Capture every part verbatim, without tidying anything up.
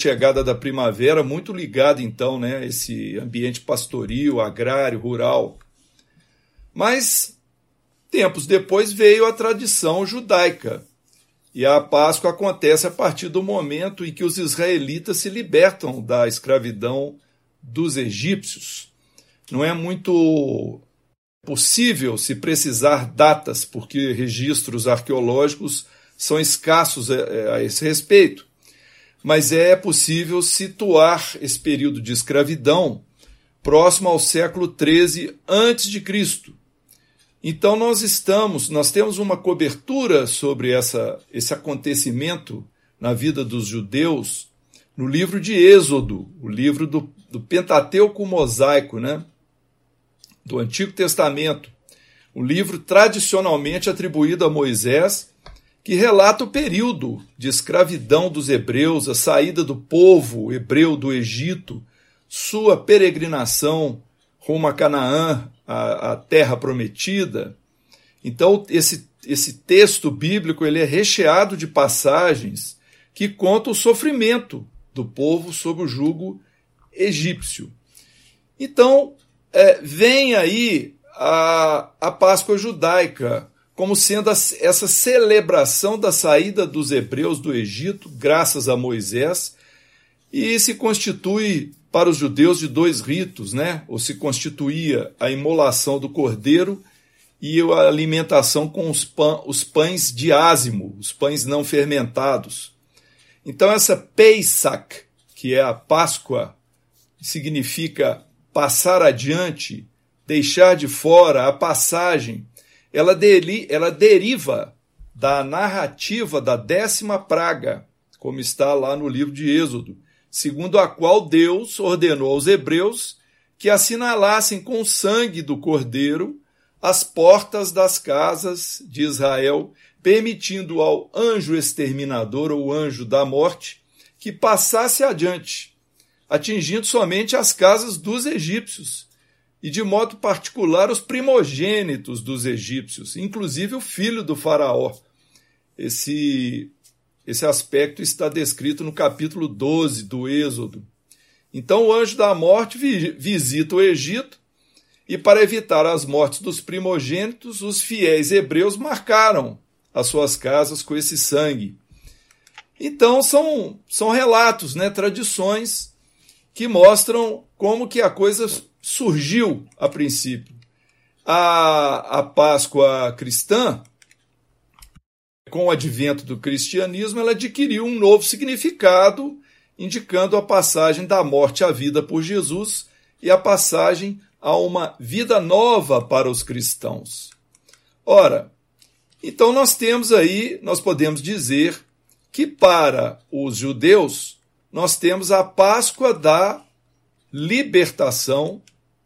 chegada da primavera, muito ligado então, né, a esse ambiente pastoril, agrário, rural. Mas tempos depois veio a tradição judaica, e a Páscoa acontece a partir do momento em que os israelitas se libertam da escravidão dos egípcios. Não é muito possível se precisar datas, porque registros arqueológicos são escassos a esse respeito, mas é possível situar esse período de escravidão próximo ao século treze antes de Cristo. Então nós estamos, nós temos uma cobertura sobre essa, esse acontecimento na vida dos judeus no livro de Êxodo, o livro do, do Pentateuco mosaico, né? Do Antigo Testamento, um livro tradicionalmente atribuído a Moisés, que relata o período de escravidão dos hebreus, a saída do povo hebreu do Egito, sua peregrinação rumo a Canaã, a, a terra prometida. Então, esse, esse texto bíblico ele é recheado de passagens que contam o sofrimento do povo sob o jugo egípcio. Então, é, vem aí a, a Páscoa judaica, como sendo a, essa celebração da saída dos hebreus do Egito, graças a Moisés, e se constitui para os judeus de dois ritos, né? Ou se constituía a imolação do cordeiro e a alimentação com os, pã, os pães de ázimo, os pães não fermentados. Então essa Pesach, que é a Páscoa, significa passar adiante, deixar de fora a passagem, ela, deli, ela deriva da narrativa da décima praga, como está lá no livro de Êxodo, segundo a qual Deus ordenou aos hebreus que assinalassem com o sangue do cordeiro as portas das casas de Israel, permitindo ao anjo exterminador ou anjo da morte que passasse adiante, atingindo somente as casas dos egípcios, e de modo particular os primogênitos dos egípcios, inclusive o filho do faraó. Esse, esse aspecto está descrito no capítulo doze do Êxodo. Então o anjo da morte vi, visita o Egito, e para evitar as mortes dos primogênitos, os fiéis hebreus marcaram as suas casas com esse sangue. Então são, são relatos, né, tradições que mostram como que a coisa surgiu a princípio. A, a Páscoa cristã, com o advento do cristianismo, ela adquiriu um novo significado, indicando a passagem da morte à vida por Jesus e a passagem a uma vida nova para os cristãos. Ora, então nós temos aí, nós podemos dizer que para os judeus nós temos a Páscoa da libertação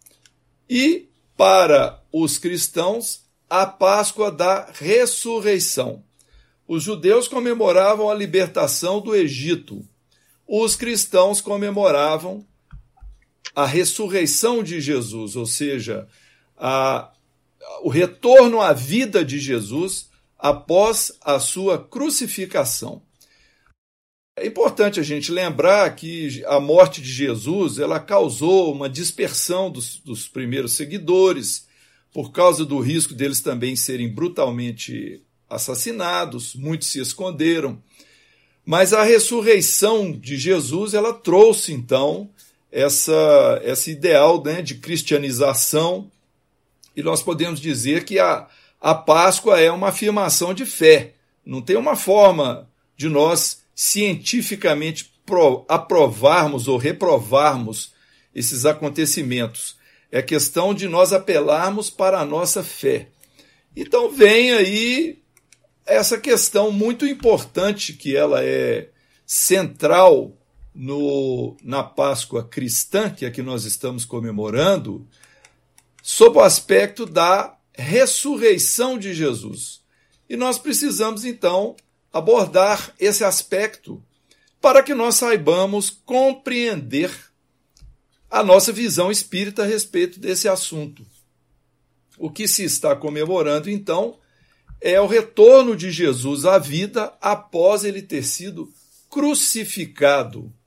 e para os cristãos a Páscoa da ressurreição. Os judeus comemoravam a libertação do Egito. Os cristãos comemoravam a ressurreição de Jesus, ou seja, a, o retorno à vida de Jesus após a sua crucificação. É importante a gente lembrar que a morte de Jesus ela causou uma dispersão dos, dos primeiros seguidores, por causa do risco deles também serem brutalmente assassinados, muitos se esconderam. Mas a ressurreição de Jesus ela trouxe, então, essa, esse ideal, né, de cristianização, e nós podemos dizer que a, a Páscoa é uma afirmação de fé. Não tem uma forma de nós cientificamente pro, aprovarmos ou reprovarmos esses acontecimentos. É questão de nós apelarmos para a nossa fé. Então vem aí essa questão muito importante, que ela é central no, na Páscoa cristã, que é a que nós estamos comemorando, sob o aspecto da ressurreição de Jesus. E nós precisamos, então, abordar esse aspecto para que nós saibamos compreender a nossa visão espírita a respeito desse assunto. O que se está comemorando, então, é o retorno de Jesus à vida após ele ter sido crucificado.